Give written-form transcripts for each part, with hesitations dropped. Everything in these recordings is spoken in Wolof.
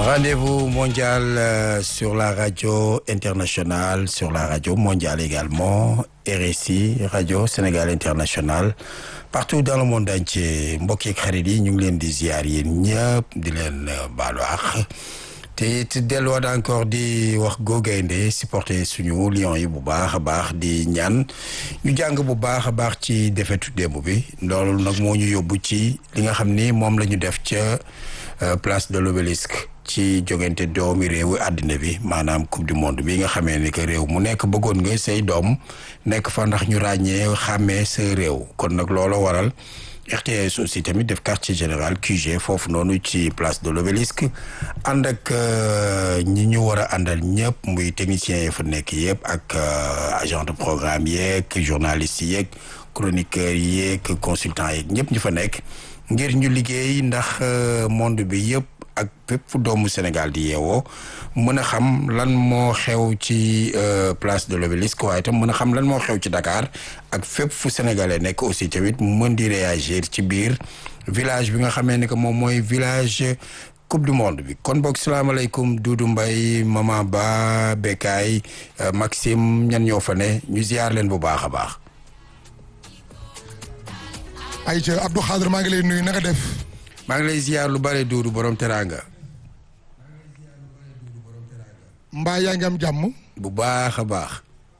Rendez-vous mondial sur la radio internationale, sur la radio mondiale également, RSI, Radio Sénégal International, partout dans le monde entier. mbokk yi xarit yi ñu ngi leen di ziar yéen ñëpp di leen baalu àq te it delluwaat encore di wax Go Gaindé supporter suñu Lions yi bu baax a baax di ñaan ñu jàng bu baax a baax ci defetu démb bi loolu nag moo ñu yóbbu ci li nga xam ni moom la ñu def ca place de l'Obélisque ci jogante doomi réewu àddina bi maanaam coupe du monde bi nga xamee ni que réew mu nekk bëggoon nga say doom nekk fa ndax ñu ràññee xàmmee sa réew kon nag loolu waral RTS aussi tamit def quartier général QG foofu noonu ci place de l'Obélisque ànd ak ñi ñu war a àndal ñëpp muy techniciens yi fa nekk yëpp ak agent de programme yeeg journalistes yeeg chroniqueurs yeeg consultants yeeg ñëpp ñu fa nekk ngir ñu liggéey ndax monde bi yëpp ak fépp fu doomu Sénégal di yeewoo mën a xam lan moo xew ci place de l'Obélisque waaye tam mën a xam lan moo xew ci Dakar ak fépp fu sénégalais nekk aussi tamit mën di réagir ci biir village bi nga xamee ne que moom mooy village coupe du monde bi kon boog salaamaaleykum Doudou Mbaye Mama Ba Bekay Maxime ñan ñoo fa ne ñu ziar leen bu baax a baax. Aïcha Abdou Khadre maa ngi lay nuyu na nga def. maa ngi lay ziar lu bare Doudou borom teraanga. mbaa yaa ngi am jàmm. bu baax a baax.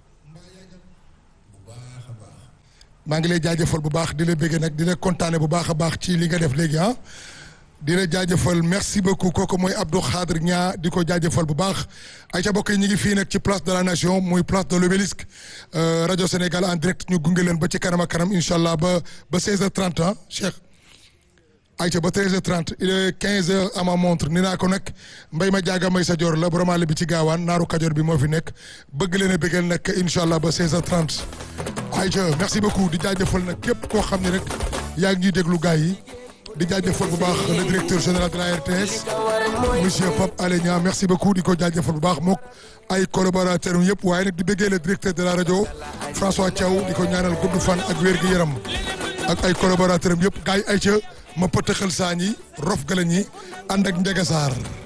maa ngi lay jaajëfal bu baax di la bëgg nag di la kontaane bu baax a baax ci li nga def léegi ah. di la jaajëfal merci beaucoup kooku mooy Abdou Khadre ñaa di ko jaajëfal bu baax Aïcha bokk yi ñu ngi fii nag ci place de la nation muy place de l'Obélisque rajo Sénégal en direct ñu gunge leen ba ci kanam ak kanam incha allah ba 16h30 ah Cheikh. Aïcha ba 13h30 il est 15h à ma montre ni naa ko nag mbay ma jaaga may sa joor la borom àll bi ci gaawaan naaru kajoor bi moo fi nekk bëgg leen a bëggal nag incha allah ba 16h30 Aïcha merci beaucoup di jaajëfal nag képp koo xam ne rek yaa ngi ñuy déglu gars yi di jaajëfal bu baax le directeur général de la RTS monsieur Pape Alé Niang merci beaucoup di ko jaajëfal bu baax mook ay collaborateurs yëpp waaye nag di bëggee le directeur de la rajo François Thiaw di ko ñaanal gudd fan ak wér gi yaram ak ay collaborateurs yëpp gars yi Aïcha ma pëtëxal saa ñi rof gala ñi ànd ak Ndiaga Sarr